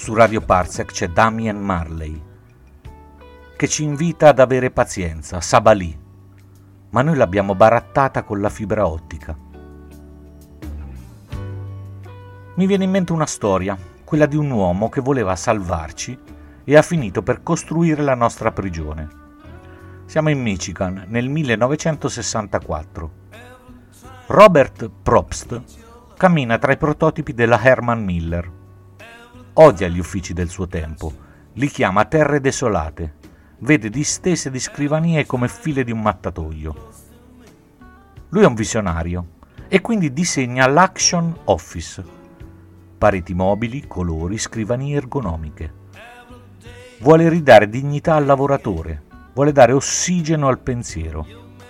Su Radio Parsec c'è Damian Marley che ci invita ad avere pazienza, Sabalì, ma noi l'abbiamo barattata con la fibra ottica. Mi viene in mente una storia, quella di un uomo che voleva salvarci e ha finito per costruire la nostra prigione. Siamo in Michigan nel 1964. Robert Probst cammina tra i prototipi della Herman Miller. Odia gli uffici del suo tempo, li chiama terre desolate, vede distese di scrivanie come file di un mattatoio. Lui è un visionario e quindi disegna l'Action Office. Pareti mobili, colori, scrivanie ergonomiche. Vuole ridare dignità al lavoratore, vuole dare ossigeno al pensiero.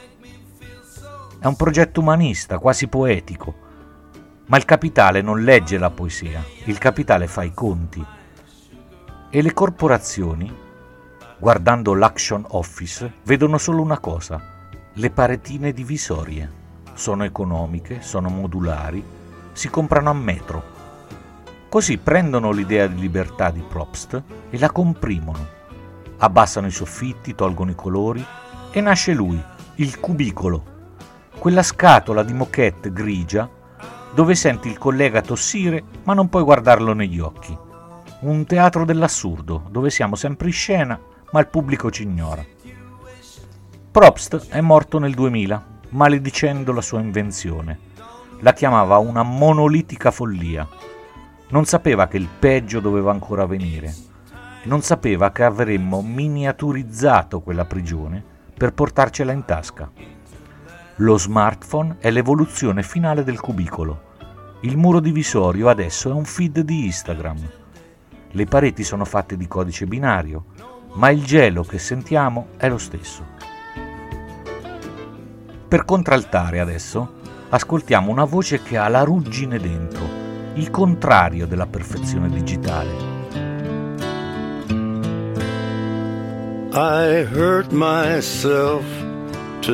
È un progetto umanista, quasi poetico, ma il capitale non legge la poesia, il capitale fa i conti. E le corporazioni, guardando l'Action Office, vedono solo una cosa: le paretine divisorie. Sono economiche, sono modulari, si comprano a metro. Così prendono l'idea di libertà di Probst e la comprimono. Abbassano i soffitti, tolgono i colori e nasce lui, il cubicolo, quella scatola di moquette grigia dove senti il collega tossire ma non puoi guardarlo negli occhi. Un teatro dell'assurdo dove siamo sempre in scena ma il pubblico ci ignora. Probst è morto nel 2000, maledicendo la sua invenzione. La chiamava una monolitica follia. Non sapeva che il peggio doveva ancora venire. Non sapeva che avremmo miniaturizzato quella prigione per portarcela in tasca. Lo smartphone è l'evoluzione finale del cubicolo. Il muro divisorio adesso è un feed di Instagram. Le pareti sono fatte di codice binario, ma il gelo che sentiamo è lo stesso. Per contraltare adesso, ascoltiamo una voce che ha la ruggine dentro, il contrario della perfezione digitale. I hurt myself